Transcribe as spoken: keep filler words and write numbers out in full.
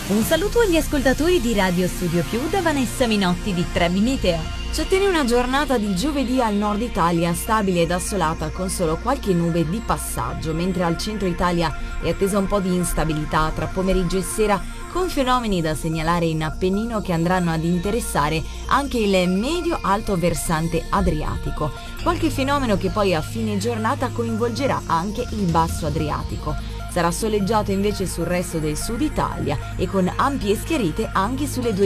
Un saluto agli ascoltatori di Radio Studio Più da Vanessa Minotti di Trebi Meteo. Ci attende una giornata di giovedì al nord Italia stabile ed assolata con solo qualche nube di passaggio, mentre al centro Italia è attesa un po' di instabilità tra pomeriggio e sera, con fenomeni da segnalare in Appennino che andranno ad interessare anche il medio-alto versante adriatico. Qualche fenomeno che poi a fine giornata coinvolgerà anche il basso Adriatico. Sarà soleggiato invece sul resto del sud Italia e con ampie schiarite anche sulle due